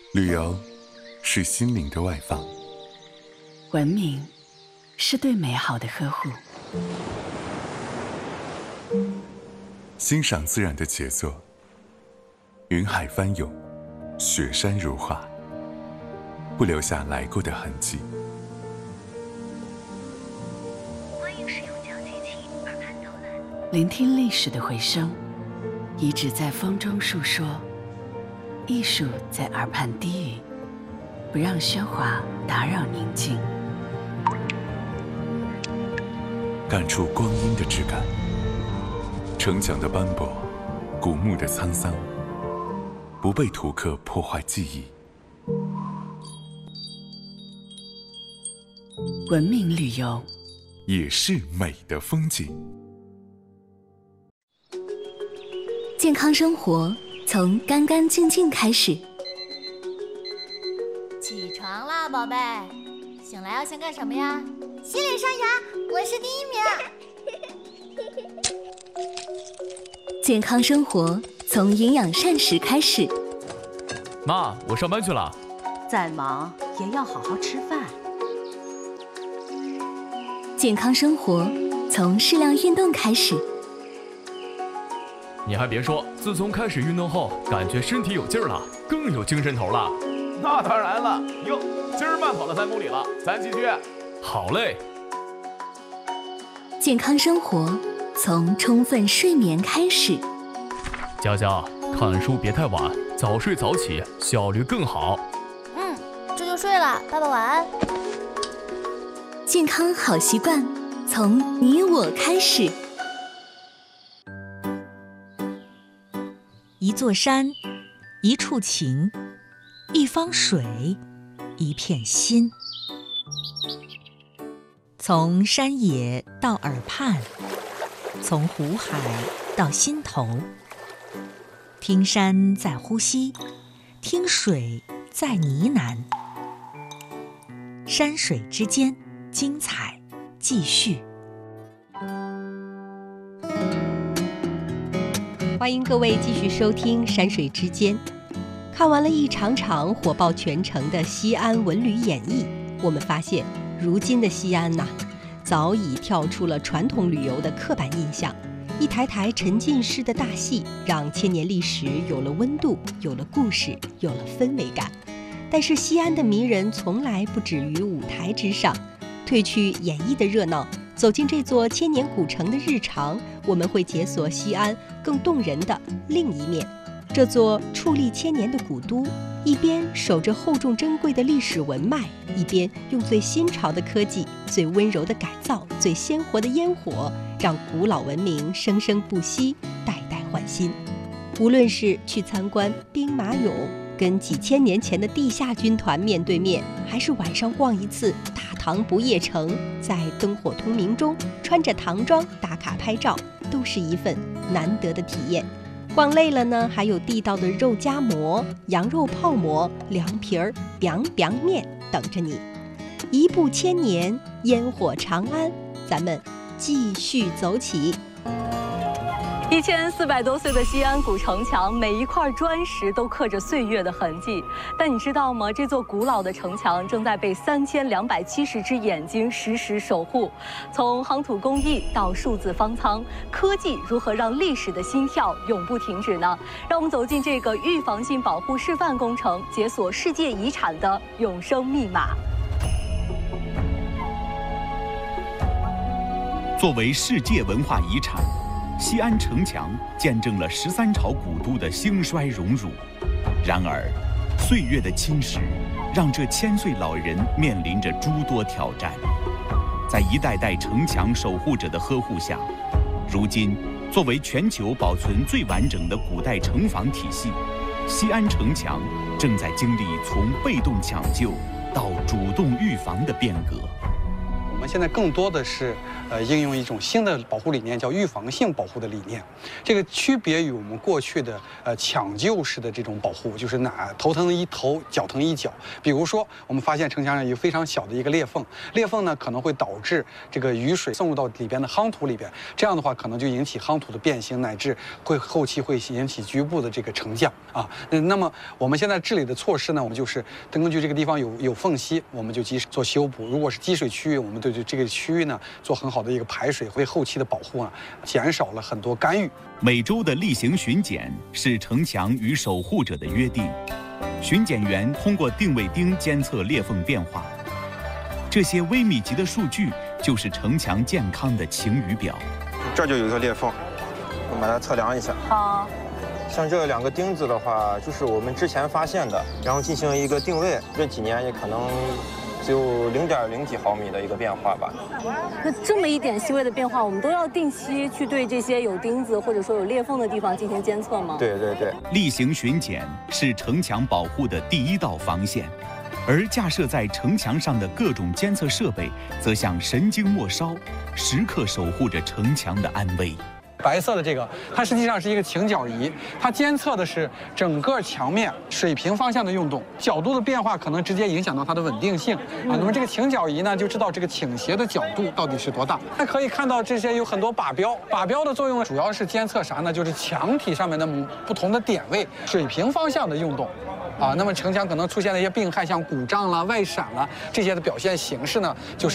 旅游是心灵的外放， 文明是对美好的呵护， 欣赏自然的杰作，云海翻涌，雪山如画，不留下来过的痕迹。 欢迎使用脚机器耳畔导览， 聆听历史的回声，遗址在风中述说，艺术在耳畔低语，不让喧哗打扰宁静。 感触光阴的质感，城墙的斑驳，古墓的沧桑，不被图刻破坏记忆。 文明旅游也是美的风景。 健康生活从干干净净开始。 起床啦，宝贝！醒来要先干什么呀？ 洗脸刷牙，我是第一名。 健康生活从营养膳食开始。 妈，我上班去了。 再忙也要好好吃饭。 健康生活从适量运动开始。 你还别说，自从开始运动后，感觉身体有劲儿了，更有精神头了。 那当然了，哟，今儿慢跑了3公里了，咱继续。 好嘞。 健康生活从充分睡眠开始。 佳佳，看书别太晚，早睡早起，效率更好。 这就睡了，爸爸晚安。 健康好习惯从你我开始。 一座山，一处情，一方水，一片心。从山野到耳畔，从湖海到心头。听山在呼吸，听水在呢喃。山水之间，精彩继续。 欢迎各位继续收听《山水之间》。看完了一场场火爆全城的西安文旅演绎，我们发现，如今的西安呐，早已跳出了传统旅游的刻板印象。一台台沉浸式的大戏，让千年历史有了温度，有了故事，有了氛围感。但是西安的迷人从来不止于舞台之上，褪去演绎的热闹，走进这座千年古城的日常，我们会解锁西安更动人的另一面。这座矗立千年的古都，一边守着厚重珍贵的历史文脉，一边用最新潮的科技、最温柔的改造、最鲜活的烟火，让古老文明生生不息，代代换新。无论是去参观兵马俑，跟几千年前的地下军团面对面，还是晚上逛一次大唐不夜城，在灯火通明中穿着唐装打卡拍照，都是一份难得的体验。逛累了呢，还有地道的肉夹馍、羊肉泡馍、凉皮儿、biang biang面等着你。一步千年，烟火长安，咱们继续走起。 1400多岁的西安古城墙，每一块砖石都刻着岁月的痕迹。但你知道吗？这座古老的城墙正在被3270只眼睛时时守护。从夯土工艺到数字方舱，科技如何让历史的心跳永不停止呢？让我们走进这个预防性保护示范工程，解锁世界遗产的永生密码。 作为世界文化遗产，西安城墙见证了13朝古都的兴衰荣辱。然而，岁月的侵蚀让这千岁老人面临着诸多挑战。在一代代城墙守护者的呵护下，如今作为全球保存最完整的古代城防体系，西安城墙正在经历从被动抢救到主动预防的变革。 我们现在更多的是应用一种新的保护理念，叫预防性保护的理念。这个区别于我们过去的抢救式的这种保护，就是头疼一头，脚疼一脚。比如说，我们发现城墙上有非常小的一个裂缝，裂缝呢可能会导致这个雨水渗入到里边的夯土里边，这样的话可能就引起夯土的变形，乃至后期会引起局部的这个沉降啊。那么我们现在治理的措施呢，我们就是根据这个地方有缝隙，我们就及时做修补；如果是积水区域，我们对这个区域呢做很好的一个排水，为后期的保护啊减少了很多干预。 每周的例行巡检是城墙与守护者的约定，巡检员通过定位钉监测裂缝变化，这些微米级的数据就是城墙健康的晴雨表。 这就有一个裂缝，我们把它测量一下。 好。 像这2个钉子的话，就是我们之前发现的，然后进行一个定位，这几年也可能只有0.0几毫米的一个变化吧。 那这么一点细微的变化，我们都要定期去对这些有钉子或者说有裂缝的地方进行监测吗？ 对对对。 例行巡检是城墙保护的第一道防线，而架设在城墙上的各种监测设备，则像神经末梢，时刻守护着城墙的安危。 白色的这个，它实际上是一个倾角仪，它监测的是整个墙面水平方向的运动，角度的变化可能直接影响到它的稳定性啊。那么这个倾角仪呢，就知道这个倾斜的角度到底是多大。还可以看到这些有很多靶标，靶标的作用主要是监测啥呢？就是墙体上面的不同的点位水平方向的运动。啊，那么城墙可能出现了一些病害，像鼓胀啦、外闪啦这些的表现形式呢，就是